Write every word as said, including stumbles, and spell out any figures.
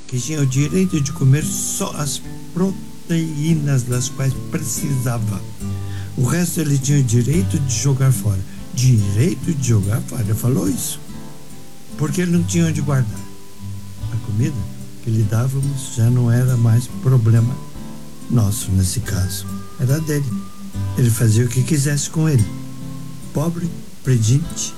que tinha o direito de comer só as proteínas das quais precisava. O resto ele tinha o direito de jogar fora. Direito de jogar fora, ele falou isso. Porque ele não tinha onde guardar. A comida que lhe dávamos já não era mais problema nosso nesse caso. Era dele. Ele fazia o que quisesse com ele. Pobre pedinte